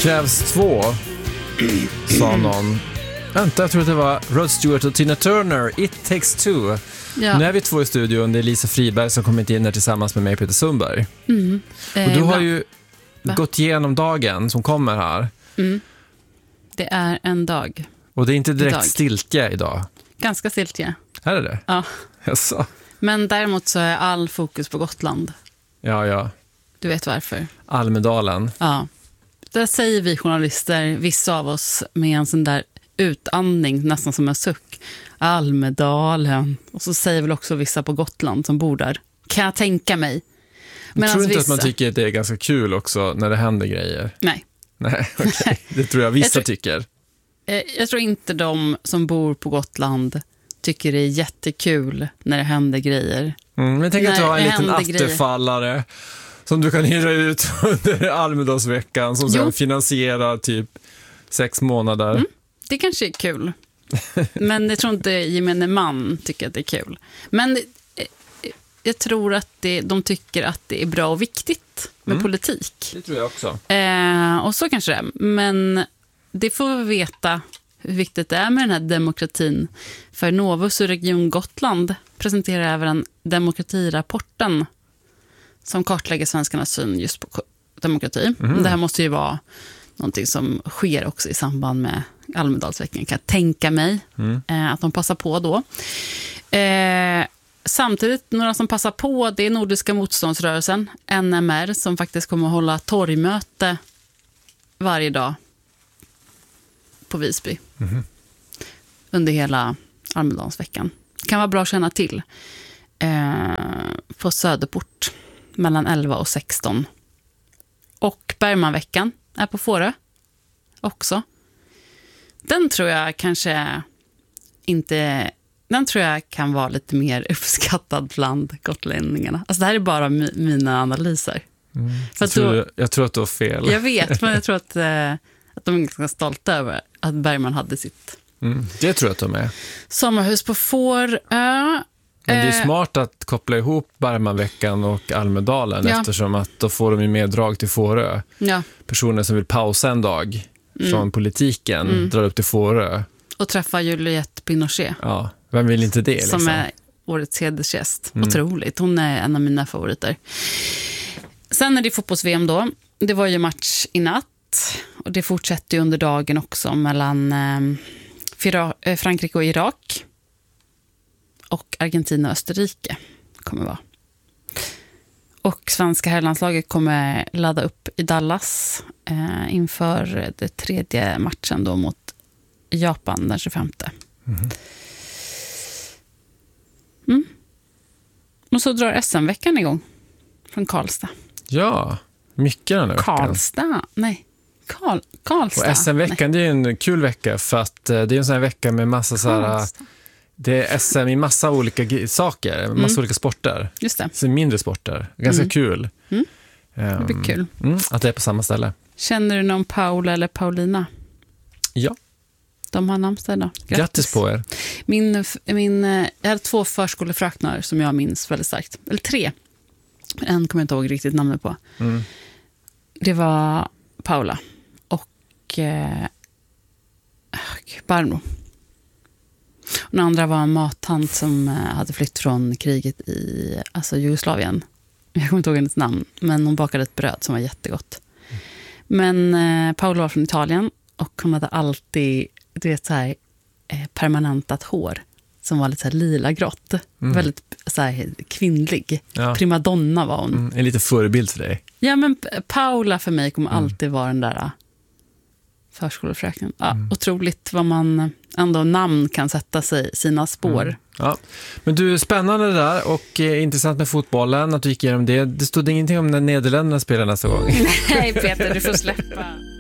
krävs 2, sa någon. Vänta, jag tror att det var Rod Stewart och Tina Turner. It takes 2. Ja. Nu är vi 2 i studion. Det är Lisa Friberg som kommit in här tillsammans med mig, Peter Sundberg. Och du har ju gått igenom dagen som kommer här. Det är en dag. Och det är inte direkt stiltje idag. Ganska stiltje. Är det? Ja. Jaså. Men däremot så är all fokus på Gotland. Ja. Du vet varför. Almedalen. Ja. Där säger vi journalister, vissa av oss, med en sån där utandning, nästan som en suck. Almedalen. Och så säger väl också vissa på Gotland som bor där. Kan jag tänka mig. Men tror inte att man tycker att det är ganska kul också när det händer grejer? Nej. Nej, okej. Det tror jag vissa tycker. Jag tror inte de som bor på Gotland tycker det är jättekul när det händer grejer. Men tänk att du har en liten attefallare som du kan hyra ut under Almedalsveckan som sen finansierar typ 6 månader. Det kanske är kul. Men jag tror inte gemene man tycker att det är kul. Men jag tror att de tycker att det är bra och viktigt med politik. Det tror jag också. Och så kanske det är. Men det får vi veta hur viktigt det är med den här demokratin. För Novus och Region Gotland presenterar även demokratirapporten som kartlägger svenskarnas syn just på demokrati. Det här måste ju vara någonting som sker också i samband med Almedalsveckan, kan jag tänka mig att de passar på då. Samtidigt, några som passar på, det är Nordiska motståndsrörelsen, NMR, som faktiskt kommer att hålla torgmöte varje dag på Visby under hela Almedalsveckan. Det kan vara bra att känna till. På Söderport mellan 11 och 16. Och Bergmanveckan är på Fårö också. Den tror jag kanske inte... Den tror jag kan vara lite mer uppskattad bland gotlänningarna. Alltså det här är bara mina analyser. Jag tror att du har fel. Jag vet, men jag tror att de är ganska stolta över att Bergman hade sitt... Det tror jag att de är. Sommarhus på Fårö. Men det är smart att koppla ihop Bergmanveckan och Almedalen eftersom att då får de ju mer drag till Fårö. Ja. Personer som vill pausa en dag från politiken drar upp till Fårö. Och träffa Juliette Pinochet. Ja, vem vill inte det? Som är årets hedersgäst. Otroligt, hon är en av mina favoriter. Sen är det fotbolls-VM då. Det var ju match i natt. Och det fortsätter ju under dagen också mellan Frankrike och Irak. Och Argentina och Österrike kommer vara. Och svenska herrlandslaget kommer ladda upp i Dallas inför det 3:e matchen då mot Japan den 25. Och så drar SM-veckan igång från Karlstad. Ja, mycket den här veckan. Karlstad? Nej. Karlstad. Och SM-veckan, det är en kul vecka för att det är en sån här vecka med massa så här... Det är SM i massa olika saker, massa olika sporter. Just det. Så mindre sporter. Ganska kul. Det blir kul. Att det är på samma ställe. Känner du någon Paula eller Paulina? Ja. De har namnsdag idag. Grattis på er. Jag hade 2 förskolefröknar som jag minns väldigt starkt. Eller 3. En kommer jag inte ihåg riktigt namnet på. Det var Paula och Barbro. Och den andra var en mattant som hade flytt från kriget i Jugoslavien. Jag kommer inte ihåg hennes namn, men hon bakade ett bröd som var jättegott. Men Paula var från Italien och hon hade alltid så här, permanentat hår som var lite så här lila-grått. Väldigt så här, kvinnlig. Ja. Primadonna var hon. En liten förebild för dig. Ja, men Paula för mig kommer alltid vara den där förskolefröken. Ja, otroligt vad man ändå namn kan sätta sig sina spår. Ja. Men du, spännande där och intressant med fotbollen att du gick igenom det. Det stod ingenting om när Nederländerna spelar nästa gång. Nej, Peter, du får släppa.